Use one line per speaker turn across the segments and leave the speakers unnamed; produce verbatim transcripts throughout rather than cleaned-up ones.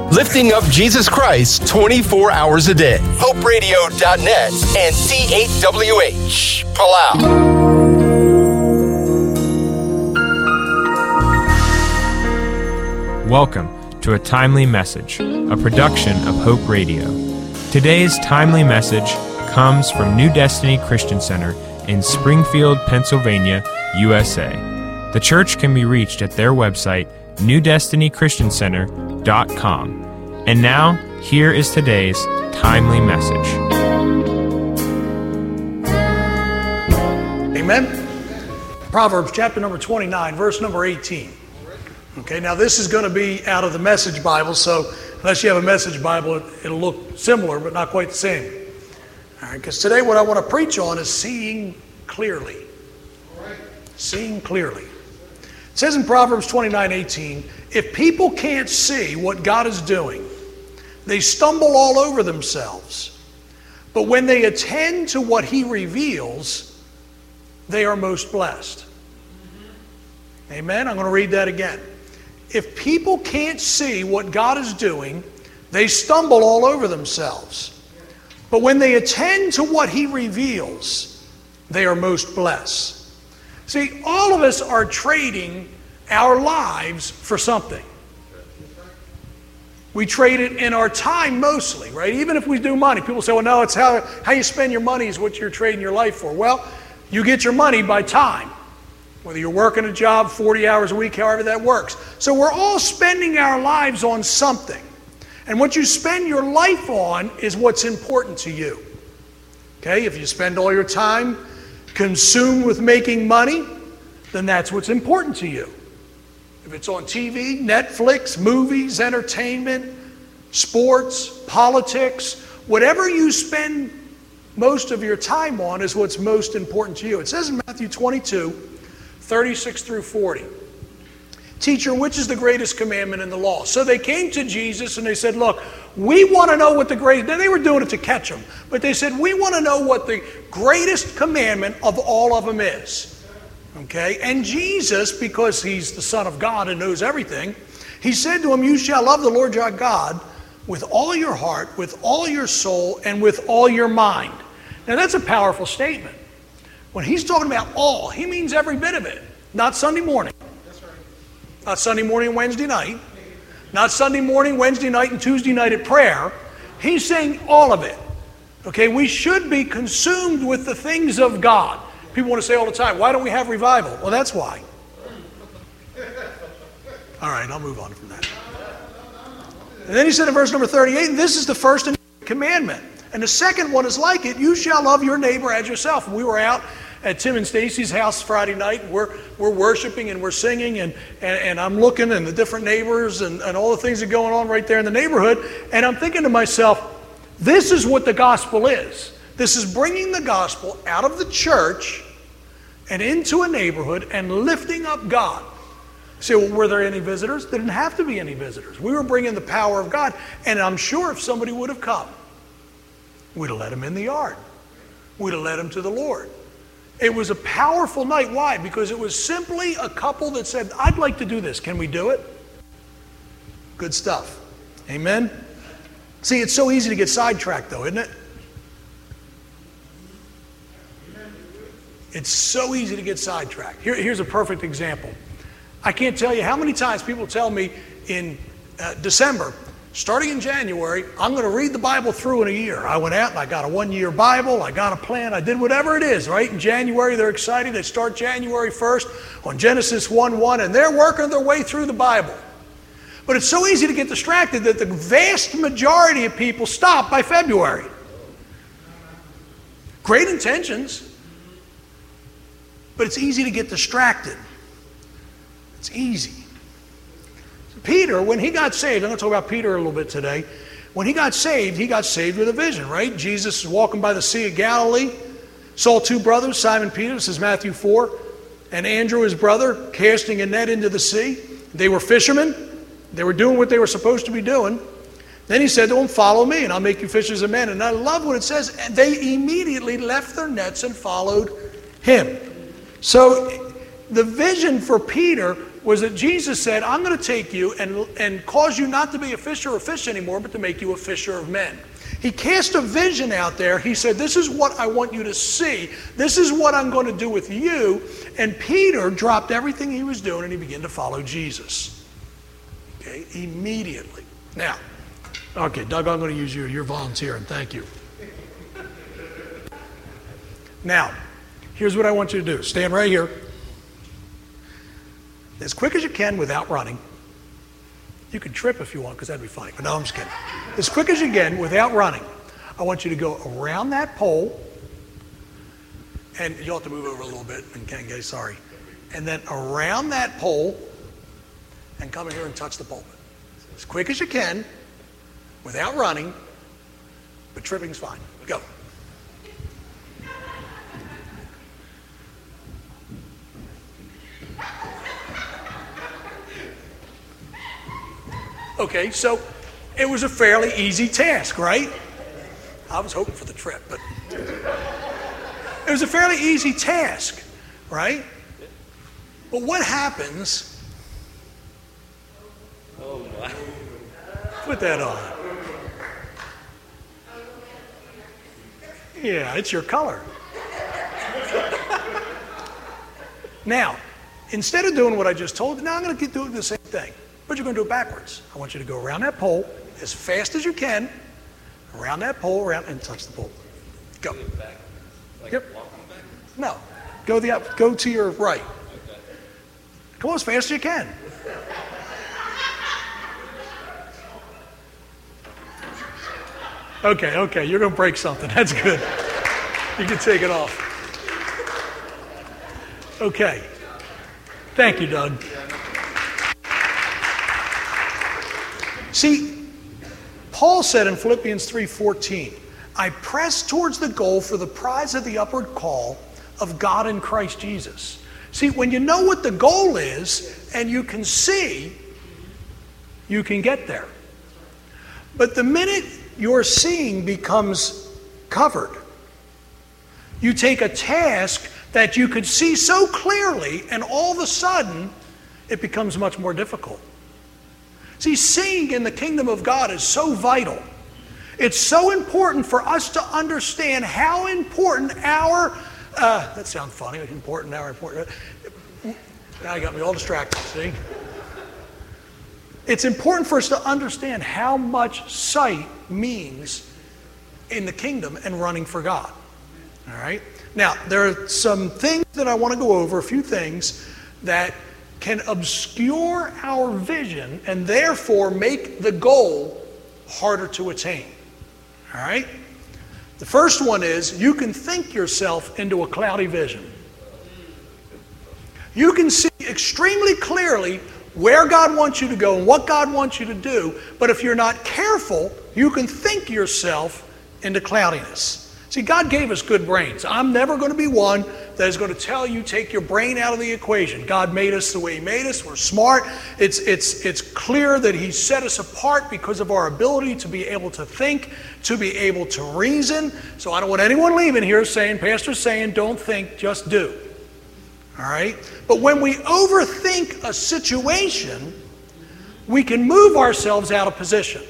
Lifting up Jesus Christ twenty-four hours a day. hope radio dot net and C eight W H, Palau.
Welcome to A Timely Message, a production of Hope Radio. Today's timely message comes from New Destiny Christian Center in Springfield, Pennsylvania, U S A. The church can be reached at their website, new destiny christian center dot com. And now, here is today's timely message.
Amen. Proverbs chapter number twenty-nine, verse number eighteen. Okay, now this is going to be out of the Message Bible, so unless you have a Message Bible, it, it'll look similar, but not quite the same. All right, because today what I want to preach on is seeing clearly. Seeing clearly. It says in Proverbs twenty-nine eighteen, if people can't see what God is doing, they stumble all over themselves. But when they attend to what He reveals, they are most blessed. Amen? I'm going to read that again. If people can't see what God is doing, they stumble all over themselves. But when they attend to what He reveals, they are most blessed. See, all of us are trading our lives for something. We trade it in our time mostly, right? Even if we do money. People say, well, no, it's how, how you spend your money is what you're trading your life for. Well, you get your money by time. Whether you're working a job forty hours a week, however that works. So we're all spending our lives on something. And what you spend your life on is what's important to you. Okay, if you spend all your time consumed with making money, then that's what's important to you. If it's on T V, Netflix, movies, entertainment, sports, politics, whatever you spend most of your time on is what's most important to you. It says in Matthew twenty-two, thirty-six through forty, teacher, which is the greatest commandment in the law? So they came to Jesus and they said, look, we want to know what the greatest, they were doing it to catch him, but they said, we want to know what the greatest commandment of all of them is. Okay, and Jesus, because he's the Son of God and knows everything, he said to him, you shall love the Lord your God with all your heart, with all your soul, and with all your mind. Now that's a powerful statement. When he's talking about all, he means every bit of it. Not Sunday morning. That's right. Not Sunday morning and Wednesday night. Not Sunday morning, Wednesday night, and Tuesday night at prayer. He's saying all of it. Okay, we should be consumed with the things of God. People want to say all the time, why don't we have revival? Well, that's why. All right, I'll move on from that. And then he said in verse number thirty-eight, this is the first commandment. And the second one is like it, you shall love your neighbor as yourself. We were out at Tim and Stacy's house Friday night, and we're, we're worshiping and we're singing, and, and, and I'm looking at the different neighbors and, and all the things that are going on right there in the neighborhood, and I'm thinking to myself, this is what the gospel is. This is bringing the gospel out of the church and into a neighborhood and lifting up God. You say, well, were there any visitors? There didn't have to be any visitors. We were bringing the power of God, and I'm sure if somebody would have come, we'd have let him in the yard. We'd have led him to the Lord. It was a powerful night. Why? Because it was simply a couple that said, I'd like to do this. Can we do it? Good stuff. Amen? See, it's so easy to get sidetracked, though, isn't it? It's so easy to get sidetracked. Here, here's a perfect example. I can't tell you how many times people tell me in uh, December, starting in January, I'm going to read the Bible through in a year. I went out and I got a one-year Bible. I got a plan. I did whatever it is, right? In January, they're excited. They start January first on Genesis one one, and they're working their way through the Bible. But it's so easy to get distracted that the vast majority of people stop by February. Great intentions, but it's easy to get distracted. It's easy. Peter, when he got saved, I'm going to talk about Peter a little bit today. When he got saved, he got saved with a vision, right? Jesus was walking by the Sea of Galilee, saw two brothers, Simon Peter, this is Matthew four, and Andrew, his brother, casting a net into the sea. They were fishermen. They were doing what they were supposed to be doing. Then he said to them, follow me, and I'll make you fishers of men. And I love what it says. They immediately left their nets and followed him. So the vision for Peter was that Jesus said, I'm going to take you and, and cause you not to be a fisher of fish anymore, but to make you a fisher of men. He cast a vision out there. He said, this is what I want you to see. This is what I'm going to do with you. And Peter dropped everything he was doing and he began to follow Jesus. Okay, immediately. Now, okay, Doug, I'm going to use you. You're volunteering. Thank you. Now, here's what I want you to do. Stand right here. As quick as you can without running. You can trip if you want, because that'd be funny. But no, I'm just kidding. As quick as you can without running. I want you to go around that pole. And you'll have to move over a little bit. And can't get sorry. And then around that pole. And come in here and touch the pulpit. As quick as you can. Without running. But tripping's fine. Go. Okay, so it was a fairly easy task, right? I was hoping for the trip, but it was a fairly easy task, right? But what happens?
Oh my.
Put that on. Yeah, it's your color. Now, instead of doing what I just told you, now I'm going to keep doing the same thing. But you're going to do it backwards. I want you to go around that pole as fast as you can, around that pole, around, and touch the pole. Go.
Back, like
Yep.
walking back?
No. Go the up. Go to your right.
Okay.
Come on as fast as you can. Okay, okay. You're going to break something. That's good. You can take it off. Okay. Thank you, Doug. See, Paul said in Philippians three fourteen, I press towards the goal for the prize of the upward call of God in Christ Jesus. See, when you know what the goal is and you can see, you can get there. But the minute your seeing becomes covered, you take a task that you could see so clearly and all of a sudden it becomes much more difficult. See, seeing in the kingdom of God is so vital. It's so important for us to understand how important our, uh, that sounds funny, important, our important, now you got me all distracted, see? It's important for us to understand how much sight means in the kingdom and running for God. All right? Now, there are some things that I want to go over, a few things that can obscure our vision and therefore make the goal harder to attain. All right? The first one is you can think yourself into a cloudy vision. You can see extremely clearly where God wants you to go and what God wants you to do, but if you're not careful, you can think yourself into cloudiness. See, God gave us good brains. I'm never going to be one that is going to tell you take your brain out of the equation. God made us the way He made us. We're smart. It's, it's, it's clear that He set us apart because of our ability to be able to think, to be able to reason. So I don't want anyone leaving here saying, Pastor's saying, don't think, just do. All right? But when we overthink a situation, we can move ourselves out of position.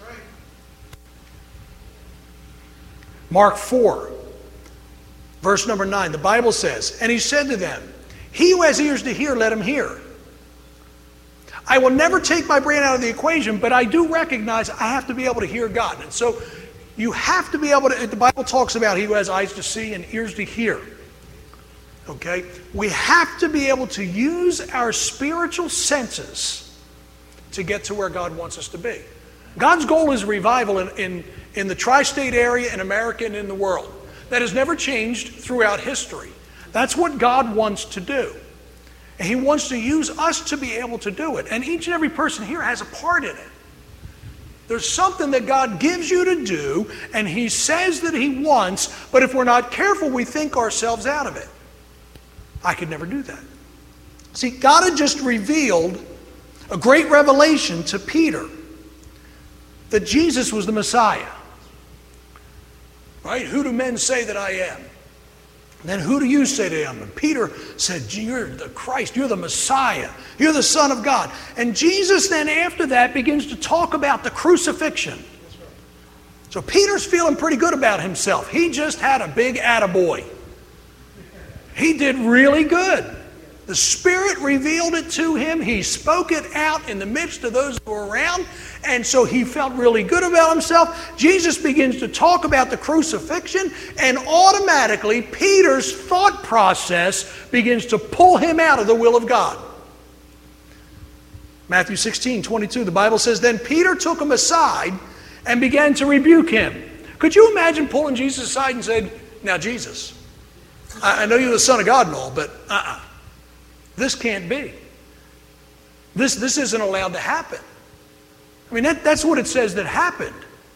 Mark four, verse number nine, the Bible says, and He said to them, he who has ears to hear, let him hear. I will never take my brain out of the equation, but I do recognize I have to be able to hear God. And so you have to be able to, the Bible talks about he who has eyes to see and ears to hear. Okay? We have to be able to use our spiritual senses to get to where God wants us to be. God's goal is revival in, in, in the tri-state area, in America, and in the world. That has never changed throughout history. That's what God wants to do. And He wants to use us to be able to do it. And each and every person here has a part in it. There's something that God gives you to do, and He says that He wants, but if we're not careful, we think ourselves out of it. I could never do that. See, God had just revealed a great revelation to Peter that Jesus was the Messiah. Right? Who do men say that I am? Then who do you say to him? And Peter said, you're the Christ, you're the Messiah, you're the Son of God. And Jesus then after that begins to talk about the crucifixion. So Peter's feeling pretty good about himself. He just had a big attaboy. He did really good. The Spirit revealed it to him. He spoke it out in the midst of those who were around. And so he felt really good about himself. Jesus begins to talk about the crucifixion, and automatically Peter's thought process begins to pull him out of the will of God. Matthew sixteen twenty-two, the Bible says, then Peter took him aside and began to rebuke him. Could you imagine pulling Jesus aside and saying, now Jesus, I, I know you're the Son of God and all, but uh-uh. This can't be. This, this isn't allowed to happen. I mean, that, that's what it says that happened.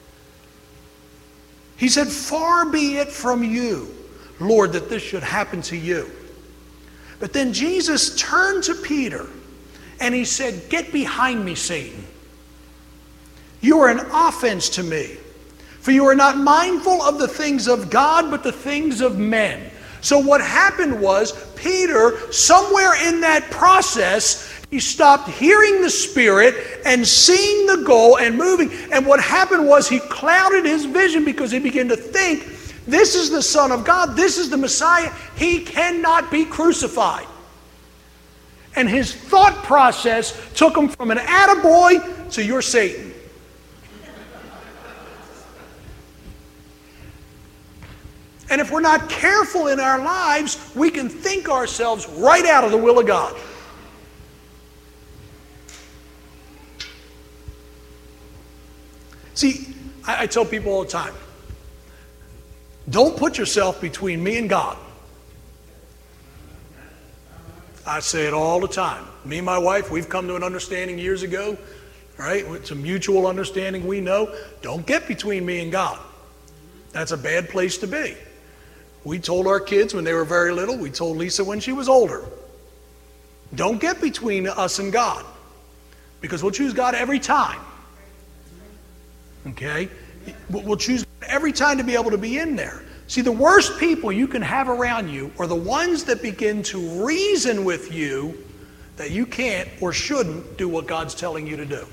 He said, far be it from you, Lord, that this should happen to you. But then Jesus turned to Peter and he said, get behind me, Satan. You are an offense to me, for you are not mindful of the things of God, but the things of men. So what happened was, Peter, somewhere in that process, he stopped hearing the Spirit and seeing the goal and moving. And what happened was he clouded his vision because he began to think, this is the Son of God, this is the Messiah, he cannot be crucified. And his thought process took him from an attaboy to you're Satan. And if we're not careful in our lives, we can think ourselves right out of the will of God. See, I, I tell people all the time, don't put yourself between me and God. I say it all the time. Me and my wife, we've come to an understanding years ago, right? It's a mutual understanding we know. Don't get between me and God. That's a bad place to be. We told our kids when they were very little, we told Lisa when she was older, don't get between us and God, because we'll choose God every time. Okay? We'll choose every time to be able to be in there. See, the worst people you can have around you are the ones that begin to reason with you that you can't or shouldn't do what God's telling you to do.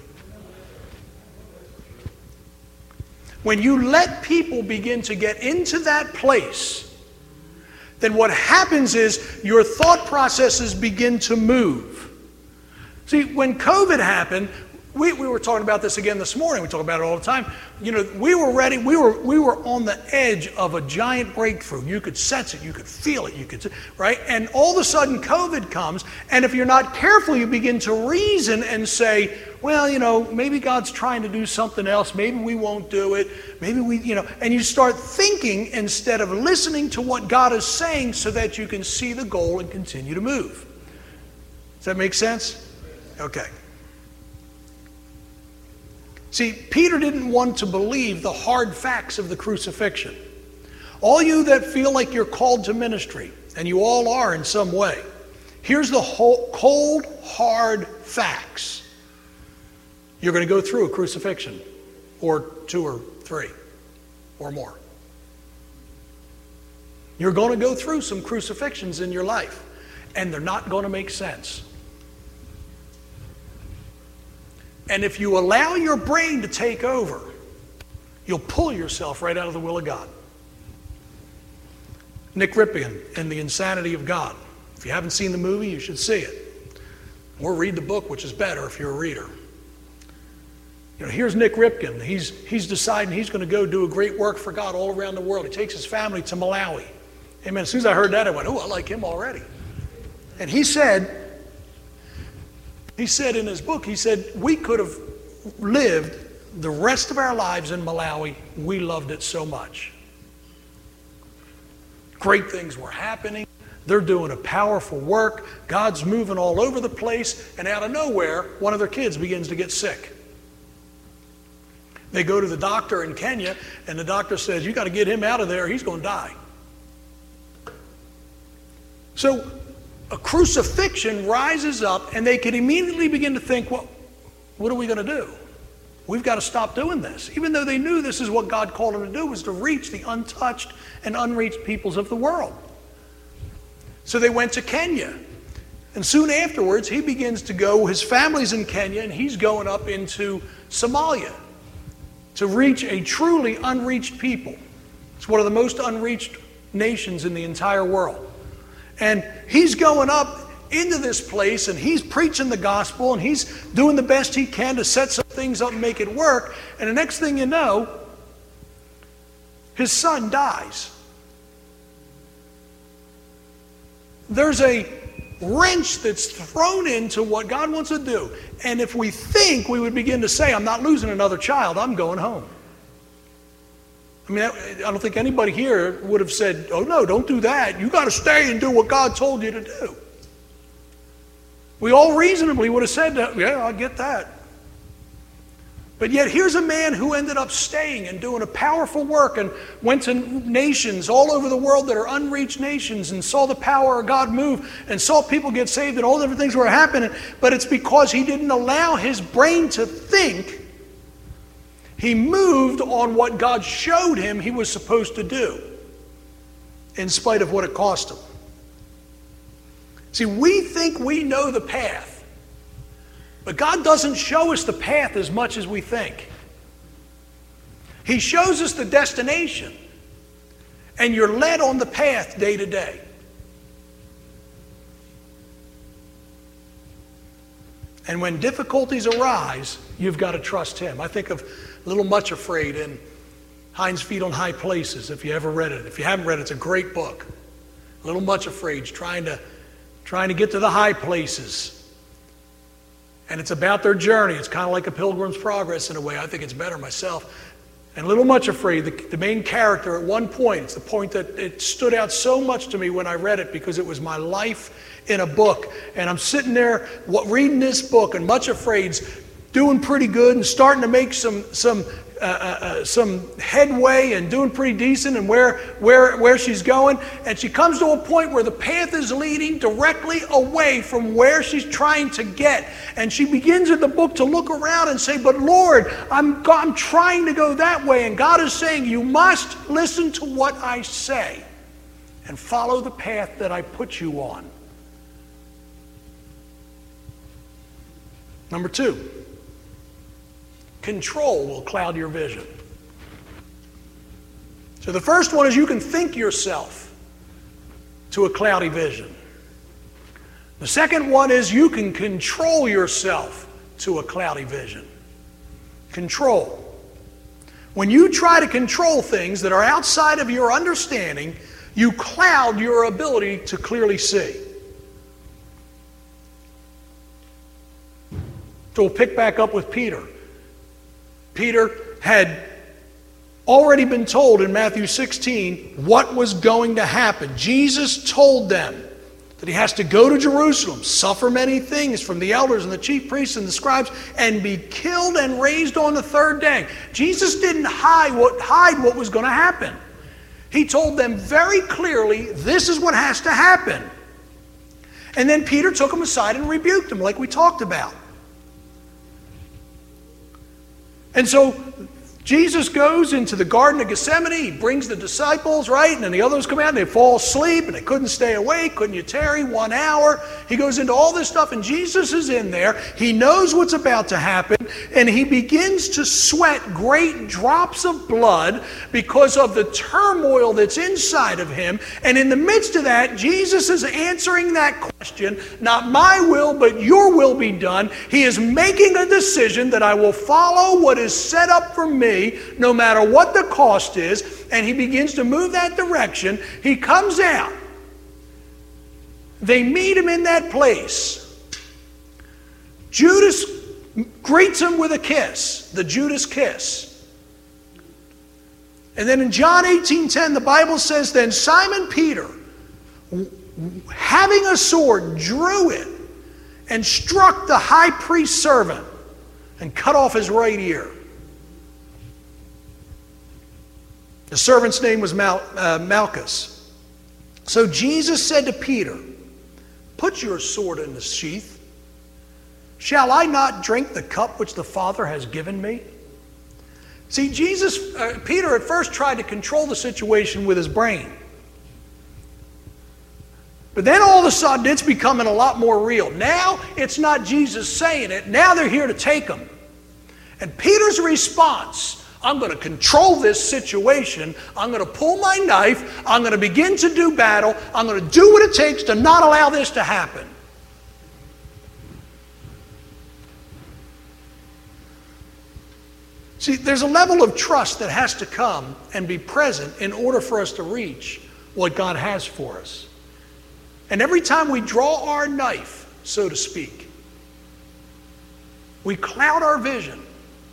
When you let people begin to get into that place, then what happens is your thought processes begin to move. See, when COVID happened, we, we were talking about this again this morning. We talk about it all the time. You know, we were ready. We were we were on the edge of a giant breakthrough. You could sense it. You could feel it. You could, right? And all of a sudden, COVID comes. And if you're not careful, you begin to reason and say, well, you know, maybe God's trying to do something else. Maybe we won't do it. Maybe we, you know, and you start thinking instead of listening to what God is saying so that you can see the goal and continue to move. Does that make sense? Okay. See, Peter didn't want to believe the hard facts of the crucifixion. All you that feel like you're called to ministry, and you all are in some way, here's the whole cold, hard facts. You're going to go through a crucifixion, or two or three, or more. You're going to go through some crucifixions in your life, and they're not going to make sense. And if you allow your brain to take over, you'll pull yourself right out of the will of God. Nick Ripken in The Insanity of God. If you haven't seen the movie, you should see it. Or read the book, which is better if you're a reader. You know, here's Nick Ripken. He's, he's deciding he's going to go do a great work for God all around the world. He takes his family to Malawi. Amen. As soon as I heard that, I went, oh, I like him already. And he said, He said in his book, he said, we could have lived the rest of our lives in Malawi. We loved it so much. Great things were happening. They're doing a powerful work. God's moving all over the place. And out of nowhere, one of their kids begins to get sick. They go to the doctor in Kenya, and the doctor says, you got to get him out of there. He's going to die. So a crucifixion rises up, and they can immediately begin to think, well, what are we going to do? We've got to stop doing this. Even though they knew this is what God called them to do, was to reach the untouched and unreached peoples of the world. So they went to Kenya. And soon afterwards, he begins to go, his family's in Kenya, and he's going up into Somalia to reach a truly unreached people. It's one of the most unreached nations in the entire world. And he's going up into this place, and he's preaching the gospel, and he's doing the best he can to set some things up and make it work. And the next thing you know, his son dies. There's a wrench that's thrown into what God wants to do. And if we think, we would begin to say, I'm not losing another child, I'm going home. I mean, I don't think anybody here would have said, oh no, don't do that. You got to stay and do what God told you to do. We all reasonably would have said, yeah, I get that. But yet here's a man who ended up staying and doing a powerful work and went to nations all over the world that are unreached nations and saw the power of God move and saw people get saved and all different things were happening. But it's because he didn't allow his brain to think. He moved on what God showed him he was supposed to do, in spite of what it cost him. See, we think we know the path. But God doesn't show us the path as much as we think. He shows us the destination. And you're led on the path day to day. And when difficulties arise, you've got to trust Him. I think of Little Much Afraid in Hind's Feet on High Places, if you ever read it. If you haven't read it, it's a great book. Little Much Afraid, trying to, trying to get to the high places. And it's about their journey. It's kind of like a Pilgrim's Progress in a way. I think it's better myself. And Little Much Afraid, the, the main character at one point, it's the point that it stood out so much to me when I read it because it was my life in a book. And I'm sitting there what, reading this book, and Much Afraid's doing pretty good and starting to make some some uh, uh, some headway and doing pretty decent and where where where she's going. And she comes to a point where the path is leading directly away from where she's trying to get. And she begins in the book to look around and say, but Lord, I'm, I'm trying to go that way. And God is saying, you must listen to what I say and follow the path that I put you on. Number two, control will cloud your vision. So the first one is you can think yourself to a cloudy vision. The second one is you can control yourself to a cloudy vision. Control. When you try to control things that are outside of your understanding, you cloud your ability to clearly see. So we'll pick back up with Peter. Peter had already been told in Matthew sixteen what was going to happen. Jesus told them that he has to go to Jerusalem, suffer many things from the elders and the chief priests and the scribes, and be killed and raised on the third day. Jesus didn't hide what, hide what was going to happen. He told them very clearly, this is what has to happen. And then Peter took him aside and rebuked him, like we talked about. And so Jesus goes into the Garden of Gethsemane. He brings the disciples, right? And then the others come out and they fall asleep and they couldn't stay awake. Couldn't you tarry one hour? He goes into all this stuff and Jesus is in there. He knows what's about to happen and he begins to sweat great drops of blood because of the turmoil that's inside of him. And in the midst of that, Jesus is answering that question, not my will, but your will be done. He is making a decision that I will follow what is set up for me, no matter what the cost is, and he begins to move that direction. He comes out. They meet him in that place. Judas greets him with a kiss, the Judas kiss. And then in John eighteen ten, the Bible says, then Simon Peter, having a sword, drew it and struck the high priest's servant and cut off his right ear. The servant's name was Mal, uh, Malchus. So Jesus said to Peter, put your sword in the sheath. Shall I not drink the cup which the Father has given me? See, Jesus, uh, Peter at first tried to control the situation with his brain. But then all of a sudden, it's becoming a lot more real. Now, it's not Jesus saying it. Now they're here to take him. And Peter's response, I'm going to control this situation. I'm going to pull my knife. I'm going to begin to do battle. I'm going to do what it takes to not allow this to happen. See, there's a level of trust that has to come and be present in order for us to reach what God has for us. And every time we draw our knife, so to speak, we cloud our vision.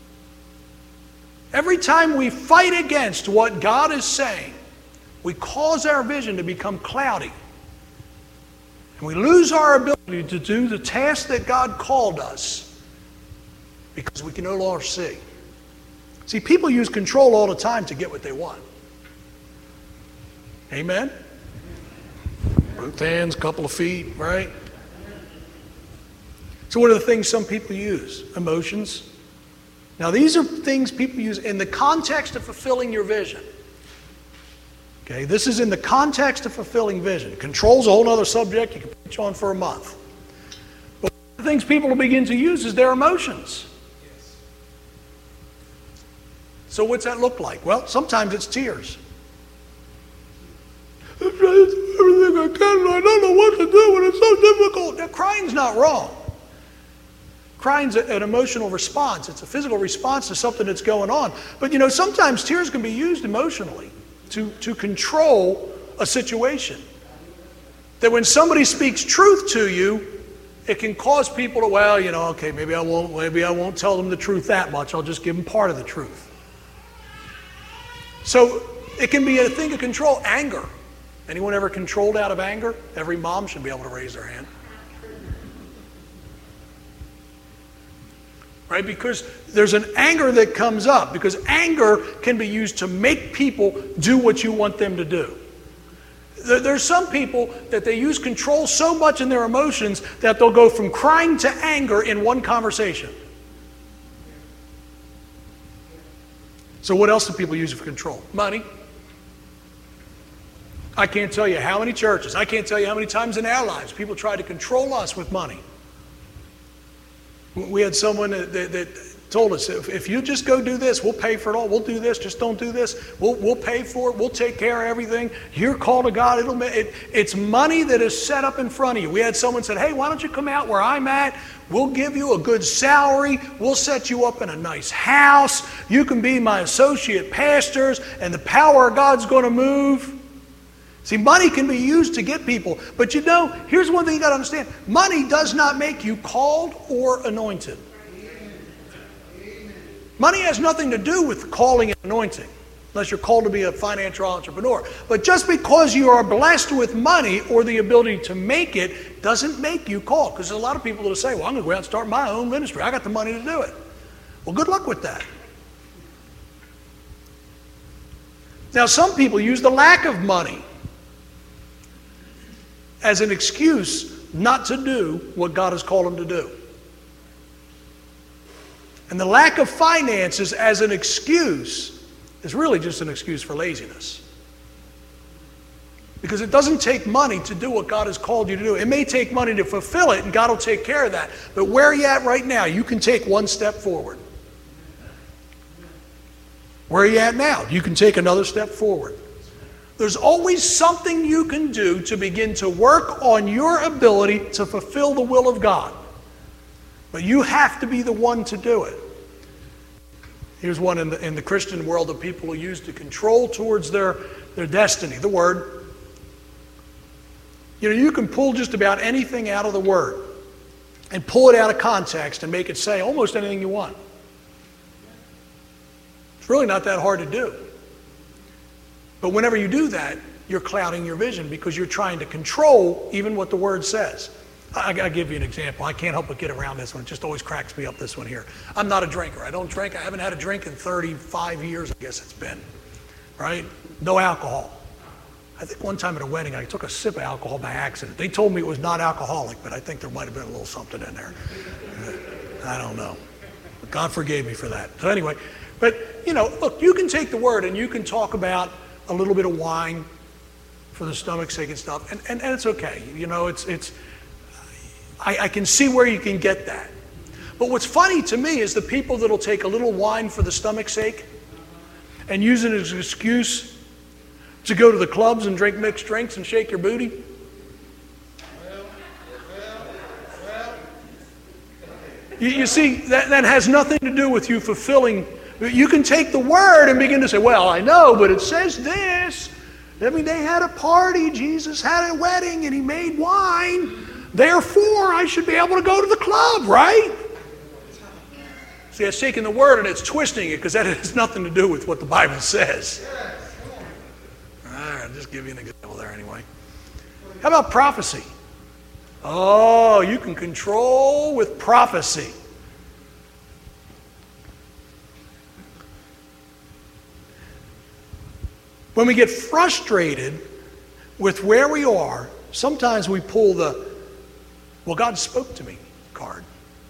Every time we fight against what God is saying, we cause our vision to become cloudy. And we lose our ability to do the task that God called us because we can no longer see. See, people use control all the time to get what they want. Amen? Both hands, couple of feet, right? So what are the things some people use? Emotions. Now these are things people use in the context of fulfilling your vision. Okay, this is in the context of fulfilling vision. Control's a whole other subject you can preach on for a month. But one of the things people will begin to use is their emotions. So what's that look like? Well, sometimes it's tears. I'm trying to do everything I can and I don't know what to do and it's so difficult. Now, crying's not wrong. Crying's an emotional response. It's a physical response to something that's going on. But you know, sometimes tears can be used emotionally to, to control a situation. That when somebody speaks truth to you, it can cause people to, well, you know, okay, maybe I won't, maybe I won't tell them the truth that much. I'll just give them part of the truth. So it can be a thing of control. Anger. Anyone ever controlled out of anger? Every mom should be able to raise their hand. Right? Because there's an anger that comes up. Because anger can be used to make people do what you want them to do. There's some people that they use control so much in their emotions that they'll go from crying to anger in one conversation. So what else do people use for control? Money. I can't tell you how many churches, I can't tell you how many times in our lives people try to control us with money. We had someone that, that, that told us, if, if you just go do this, we'll pay for it all. We'll do this, just don't do this. We'll, we'll pay for it. We'll take care of everything. Your call to God, it'll it, it's money that is set up in front of you. We had someone said, hey, why don't you come out where I'm at? We'll give you a good salary. We'll set you up in a nice house. You can be my associate pastors, and the power of God's going to move. See, money can be used to get people. But you know, here's one thing you got to understand. Money does not make you called or anointed. Money has nothing to do with calling and anointing, unless you're called to be a financial entrepreneur. But just because you are blessed with money or the ability to make it doesn't make you called. Because there's a lot of people that will say, well, I'm going to go out and start my own ministry. I got the money to do it. Well, good luck with that. Now, some people use the lack of money as an excuse not to do what God has called them to do. And the lack of finances as an excuse is really just an excuse for laziness. Because it doesn't take money to do what God has called you to do. It may take money to fulfill it, and God will take care of that. But where you're at right now, you can take one step forward. Where are you at now? You can take another step forward. There's always something you can do to begin to work on your ability to fulfill the will of God. But you have to be the one to do it. Here's one in the, in the Christian world that people will use to control towards their, their destiny, the Word. You know, you can pull just about anything out of the Word and pull it out of context and make it say almost anything you want. It's really not that hard to do. But whenever you do that, you're clouding your vision because you're trying to control even what the Word says. I, I'll give you an example. I can't help but get around this one. It just always cracks me up, this one here. I'm not a drinker. I don't drink. I haven't had a drink in thirty-five years, I guess it's been. Right? No alcohol. I think one time at a wedding, I took a sip of alcohol by accident. They told me it was not alcoholic, but I think there might have been a little something in there. I don't know. But God forgave me for that. So anyway, but, you know, look, you can take the Word and you can talk about a little bit of wine, for the stomach's sake and stuff. And, and, and it's okay. You know, it's, it's I, I can see where you can get that. But what's funny to me is the people that'll take a little wine for the stomach's sake and use it as an excuse to go to the clubs and drink mixed drinks and shake your booty. You, you see, that, that has nothing to do with you fulfilling. You can take the word and begin to say, well, I know, but it says this. I mean, they had a party. Jesus had a wedding and he made wine. Therefore, I should be able to go to the club, right? See, it's taking the word and it's twisting it because that has nothing to do with what the Bible says. All right, I'll just give you an example there anyway. How about prophecy? Oh, you can control with prophecy. When we get frustrated with where we are, sometimes we pull the, well, God spoke to me card.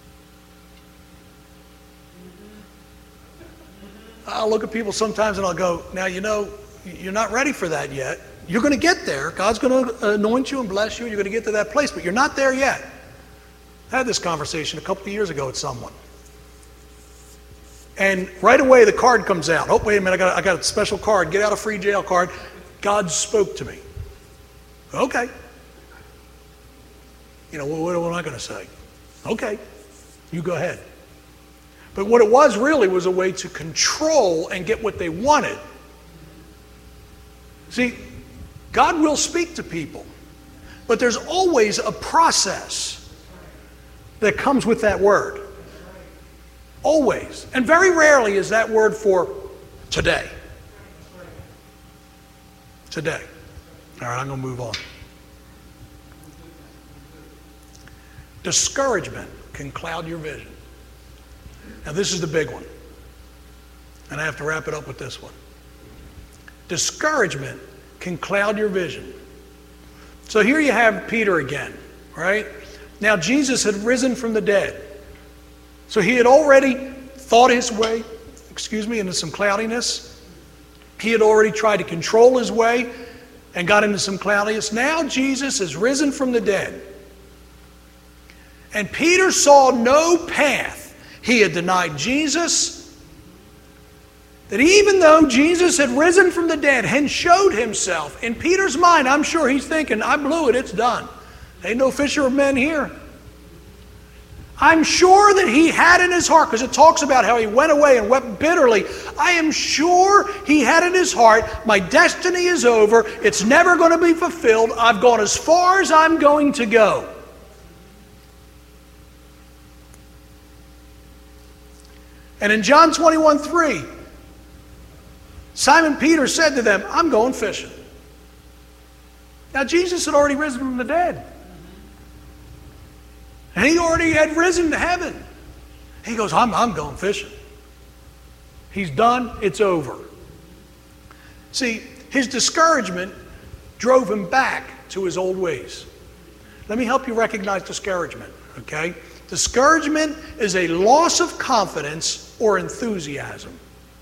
I'll look at people sometimes and I'll go, now, you know, you're not ready for that yet. You're going to get there. God's going to anoint you and bless you, and you're going to get to that place, but you're not there yet. I had this conversation a couple of years ago with someone. And right away the card comes out. Oh, wait a minute, I got, I got a special card. Get out of free jail card. God spoke to me. Okay. You know, what, what am I going to say? Okay, you go ahead. But what it was really was a way to control and get what they wanted. See, God will speak to people, but there's always a process that comes with that word. Always. And very rarely is that word for today. Today. All right, I'm going to move on. Discouragement can cloud your vision. Now, this is the big one. And I have to wrap it up with this one. Discouragement can cloud your vision. So here you have Peter again, right? Now, Jesus had risen from the dead. So he had already thought his way, excuse me, into some cloudiness. He had already tried to control his way and got into some cloudiness. Now Jesus has risen from the dead. And Peter saw no path. He had denied Jesus. That even though Jesus had risen from the dead and showed himself, in Peter's mind, I'm sure he's thinking, I blew it, it's done. Ain't no fisher of men here. I'm sure that he had in his heart, because it talks about how he went away and wept bitterly. I am sure he had in his heart, my destiny is over. It's never going to be fulfilled. I've gone as far as I'm going to go. And in John twenty-one three, Simon Peter said to them, I'm going fishing. Now Jesus had already risen from the dead. And he already had risen to heaven. He goes, I'm, I'm going fishing. He's done. It's over. See, his discouragement drove him back to his old ways. Let me help you recognize discouragement, okay? Discouragement is a loss of confidence or enthusiasm.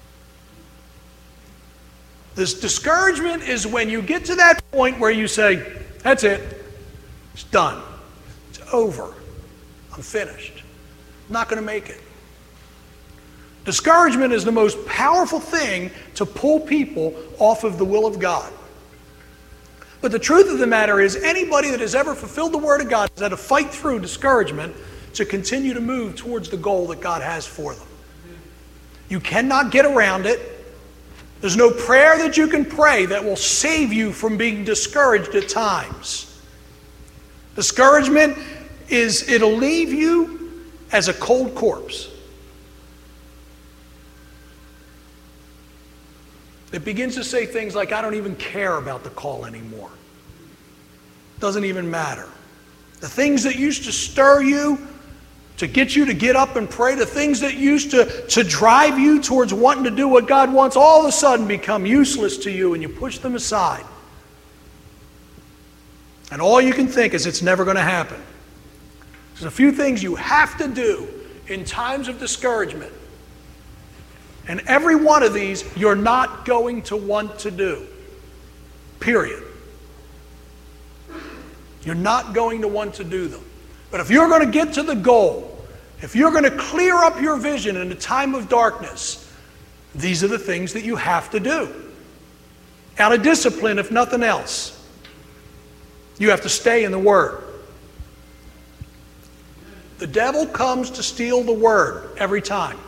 This discouragement is when you get to that point where you say, that's it. It's done. It's over. I'm finished. I'm not going to make it. Discouragement is the most powerful thing to pull people off of the will of God. But the truth of the matter is, anybody that has ever fulfilled the Word of God has had to fight through discouragement to continue to move towards the goal that God has for them. You cannot get around it. There's no prayer that you can pray that will save you from being discouraged at times. Discouragement is, it'll leave you as a cold corpse. It begins to say things like, I don't even care about the call anymore. Doesn't even matter. The things that used to stir you, to get you to get up and pray, the things that used to, to drive you towards wanting to do what God wants, all of a sudden become useless to you and you push them aside. And all you can think is it's never going to happen. There's a few things you have to do in times of discouragement. And every one of these you're not going to want to do. Period. You're not going to want to do them. But if you're going to get to the goal, if you're going to clear up your vision in a time of darkness, these are the things that you have to do. Out of discipline, if nothing else. You have to stay in the Word. The devil comes to steal the Word every time.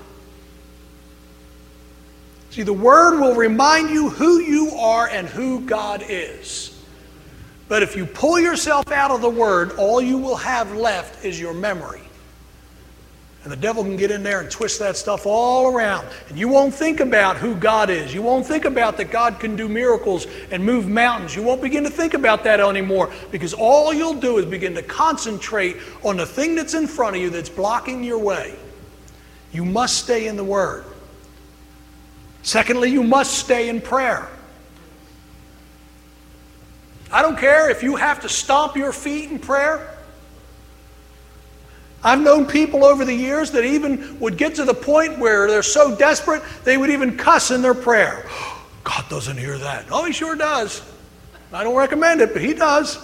See, the Word will remind you who you are and who God is. But if you pull yourself out of the Word, all you will have left is your memory. And the devil can get in there and twist that stuff all around. And you won't think about who God is. You won't think about that God can do miracles and move mountains. You won't begin to think about that anymore, because all you'll do is begin to concentrate on the thing that's in front of you that's blocking your way. You must stay in the Word. Secondly, you must stay in prayer. I don't care if you have to stomp your feet in prayer. I've known people over the years that even would get to the point where they're so desperate, they would even cuss in their prayer. God doesn't hear that. Oh, He sure does. I don't recommend it, but He does.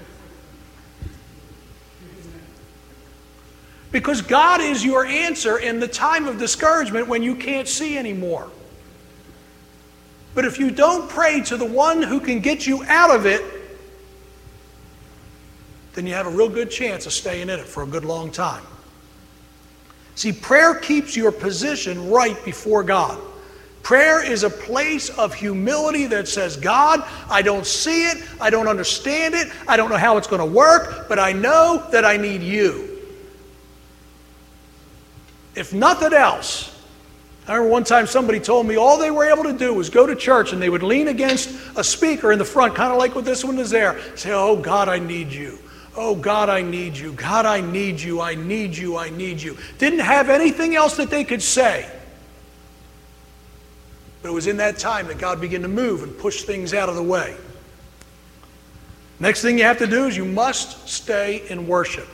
Because God is your answer in the time of discouragement when you can't see anymore. But if you don't pray to the one who can get you out of it, then you have a real good chance of staying in it for a good long time. See, prayer keeps your position right before God. Prayer is a place of humility that says, God, I don't see it, I don't understand it, I don't know how it's going to work, but I know that I need you. If nothing else, I remember one time somebody told me all they were able to do was go to church and they would lean against a speaker in the front, kind of like what this one is there, say, oh God, I need you. Oh God, I need you. God, I need you. I need you. I need you. Didn't have anything else that they could say. But it was in that time that God began to move and push things out of the way. Next thing you have to do is you must stay in worship.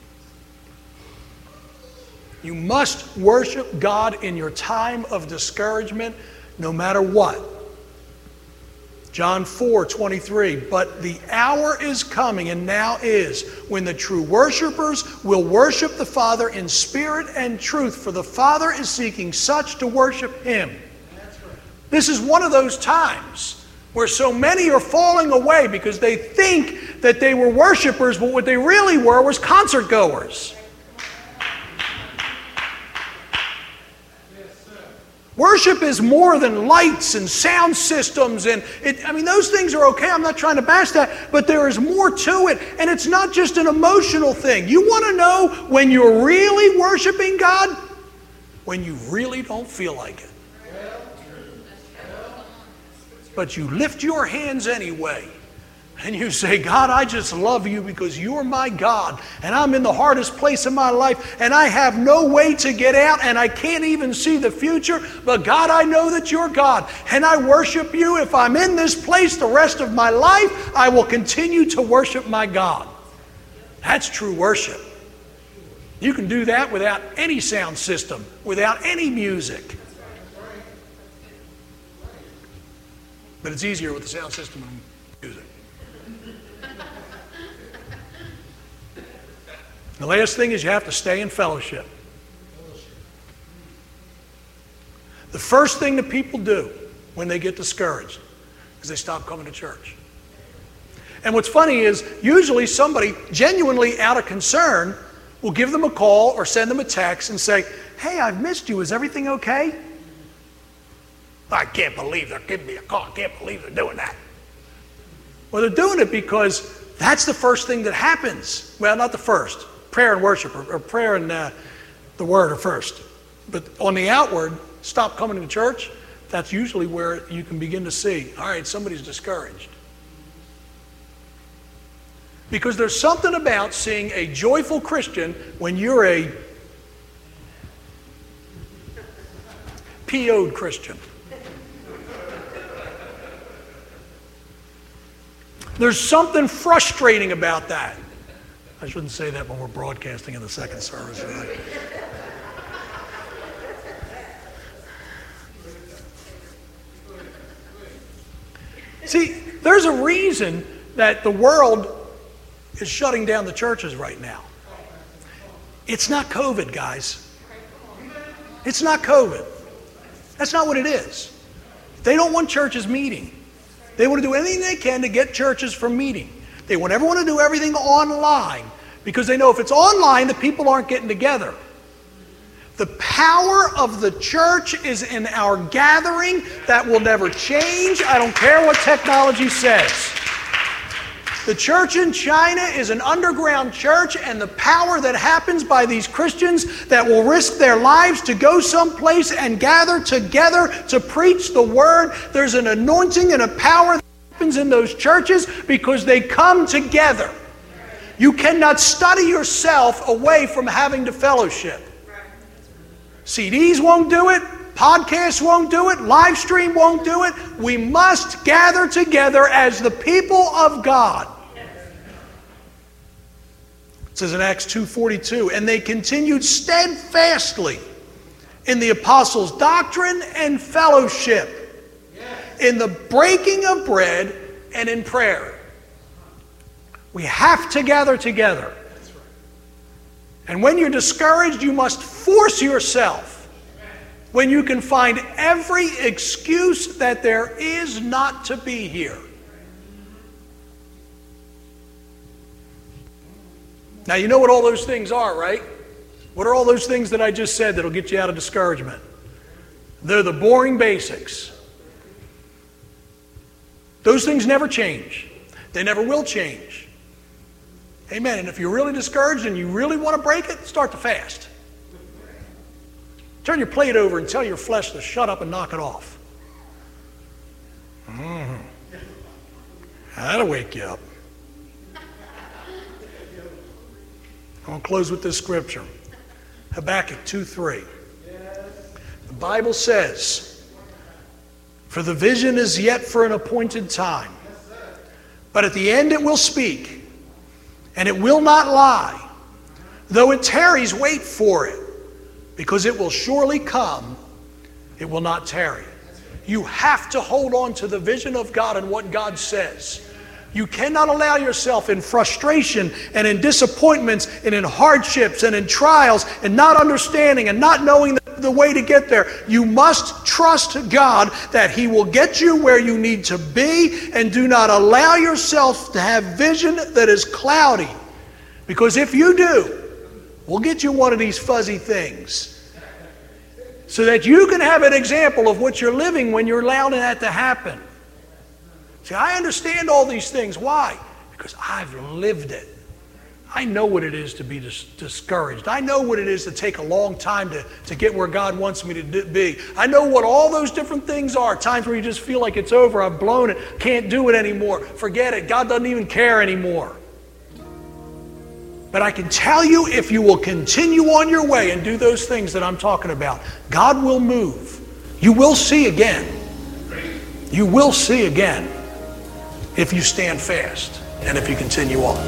You must worship God in your time of discouragement, no matter what. John four twenty-three, but the hour is coming, and now is, when the true worshipers will worship the Father in spirit and truth, for the Father is seeking such to worship Him. This is one of those times where so many are falling away because they think that they were worshipers, but what they really were was concert goers. Worship is more than lights and sound systems, and it, I mean, those things are okay. I'm not trying to bash that, but there is more to it, and it's not just an emotional thing. You want to know when you're really worshiping God? When you really don't feel like it. But you lift your hands anyway. And you say, God, I just love you because you're my God. And I'm in the hardest place in my life. And I have no way to get out. And I can't even see the future. But God, I know that you're God. And I worship you. If I'm in this place the rest of my life, I will continue to worship my God. That's true worship. You can do that without any sound system, without any music. But it's easier with the sound system and music. The last thing is you have to stay in fellowship. The first thing that people do when they get discouraged is they stop coming to church. And what's funny is usually somebody genuinely out of concern will give them a call or send them a text and say, hey, I've missed you. Is everything okay? I can't believe they're giving me a call. I can't believe they're doing that. Well, they're doing it because that's the first thing that happens. Well, not the first. Prayer and worship, or, or prayer and uh, the Word are first. But on the outward, stop coming to church, that's usually where you can begin to see, all right, somebody's discouraged. Because there's something about seeing a joyful Christian when you're a P O'd Christian. There's something frustrating about that. I shouldn't say that when we're broadcasting in the second service. Right? See, there's a reason that the world is shutting down the churches right now. It's not COVID, guys. It's not COVID. That's not what it is. They don't want churches meeting. They want to do anything they can to get churches from meeting. They want everyone to do everything online because they know if it's online, the people aren't getting together. The power of the church is in our gathering. That will never change. I don't care what technology says. The church in China is an underground church, and the power that happens by these Christians that will risk their lives to go someplace and gather together to preach the word, there's an anointing and a power that happens in those churches because they come together. You cannot study yourself away from having to fellowship. C Ds won't do it. Podcasts won't do it. Live stream won't do it. We must gather together as the people of God. It says in Acts two forty-two, and they continued steadfastly in the apostles' doctrine and fellowship, in the breaking of bread and in prayer. We have to gather together. And when you're discouraged, you must force yourself. When you can find every excuse that there is not to be here. Now you know what all those things are, right? What are all those things that I just said that'll get you out of discouragement? They're the boring basics. Those things never change. They never will change. Amen. And if you're really discouraged and you really want to break it, start to fast. Turn your plate over and tell your flesh to shut up and knock it off. Mm-hmm. That'll wake you up. I'm going to close with this scripture. Habakkuk two three. The Bible says, for the vision is yet for an appointed time, but at the end it will speak. And it will not lie. Though it tarries, wait for it, because it will surely come. It will not tarry. You have to hold on to the vision of God and what God says. You cannot allow yourself in frustration and in disappointments and in hardships and in trials and not understanding and not knowing the, the way to get there. You must trust God that He will get you where you need to be, and do not allow yourself to have vision that is cloudy. Because if you do, we'll get you one of these fuzzy things so that you can have an example of what you're living when you're allowing that to happen. See, I understand all these things. Why? Because I've lived it. I know what it is to be dis- discouraged. I know what it is to take a long time to, to get where God wants me to d- be. I know what all those different things are. Times where you just feel like it's over. I've blown it. Can't do it anymore. Forget it. God doesn't even care anymore. But I can tell you, if you will continue on your way and do those things that I'm talking about, God will move. You will see again. You will see again. If you stand fast and if you continue on.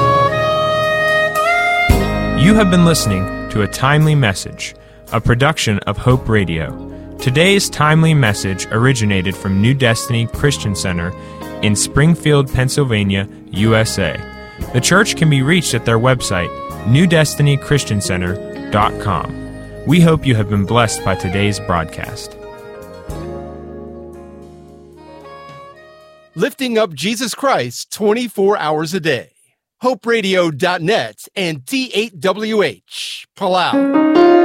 You have been listening to a timely message, a production of Hope Radio. Today's timely message originated from New Destiny Christian Center in Springfield, Pennsylvania, U S A. The church can be reached at their website, new destiny christian center dot com. We hope you have been blessed by today's broadcast.
Lifting up Jesus Christ twenty-four hours a day. hope radio dot net and T eight W H, Palau.